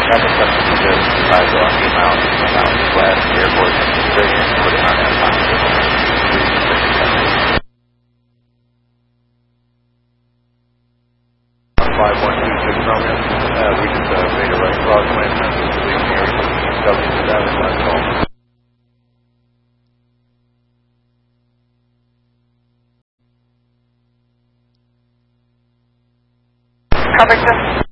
Traffic customer just decided to go on 8 miles west, airport, civilian, putting on that time. 5126 Romeo. We just made a right crosswind, civilian area, W7, last call. Covington.